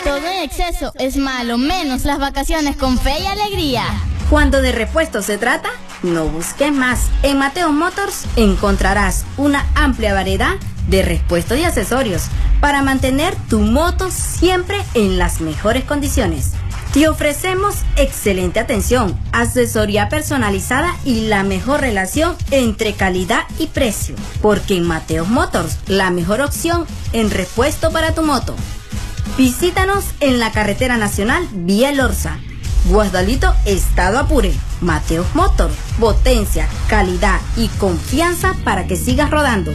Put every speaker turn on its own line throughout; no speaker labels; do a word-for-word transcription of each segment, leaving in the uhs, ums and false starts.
Todo en exceso es malo, menos las vacaciones con fe y alegría.
Cuando de repuestos se trata, no busques más. En Mateo Motors encontrarás una amplia variedad de repuestos y accesorios para mantener tu moto siempre en las mejores condiciones. Te ofrecemos excelente atención, asesoría personalizada y la mejor relación entre calidad y precio. Porque en Mateo Motors, la mejor opción en repuesto para tu moto. Visítanos en la carretera nacional Vía El Orza, Guasdalito, Estado Apure. Mateo Motors, potencia, calidad y confianza para que sigas rodando.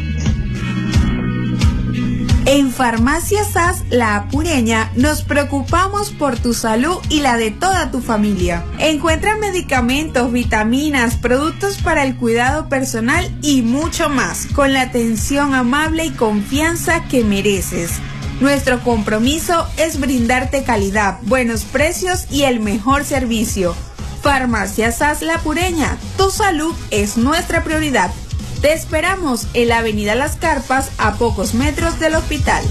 En Farmacia S A S La Apureña nos preocupamos por tu salud y la de toda tu familia. Encuentra medicamentos, vitaminas, productos para el cuidado personal y mucho más, con la atención amable y confianza que mereces. Nuestro compromiso es brindarte calidad, buenos precios y el mejor servicio. Farmacia S A S La Apureña, tu salud es nuestra prioridad. Te esperamos en la avenida Las Carpas, a pocos metros del hospital.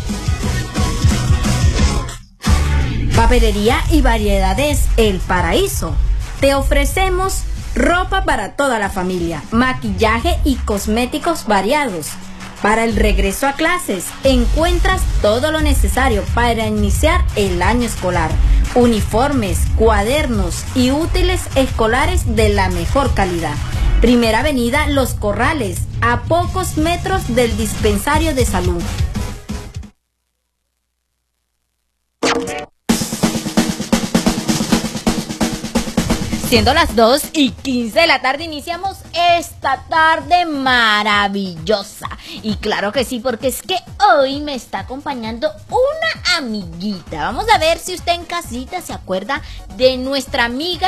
Papelería y variedades El Paraíso. Te ofrecemos ropa para toda la familia, maquillaje y cosméticos variados. Para el regreso a clases, encuentras todo lo necesario para iniciar el año escolar. Uniformes, cuadernos y útiles escolares de la mejor calidad. Primera Avenida Los Corrales, a pocos metros del dispensario de salud.
Siendo las dos y quince de la tarde, iniciamos esta tarde maravillosa. Y claro que sí, porque es que hoy me está acompañando una amiguita. Vamos a ver si usted en casita se acuerda de nuestra amiga